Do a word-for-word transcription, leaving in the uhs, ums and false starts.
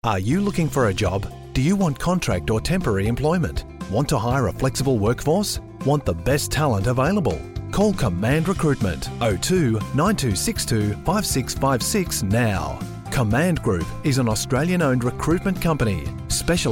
Are you looking for a job? Do you want contract or temporary employment? Want to hire a flexible workforce? Want the best talent available? Call Command Recruitment oh two nine two six two five six five six now. Command Group is an Australian-owned recruitment company specialising